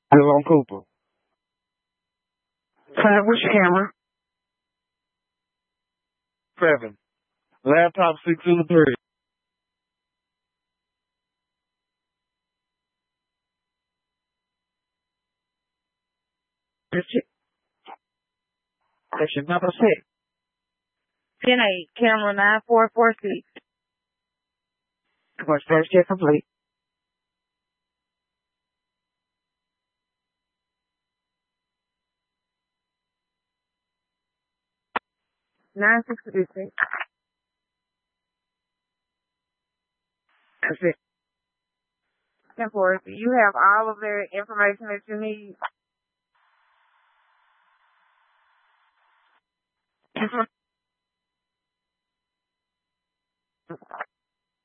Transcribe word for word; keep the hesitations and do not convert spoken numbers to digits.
Bill on Cooper. Five, what's your camera? Seven. Laptop six two three. That's it. That's your number six. Ten eight, camera nine four four six. Commercial status check complete. Nine six two six. That's it. Ten four. You have all of the information that you need.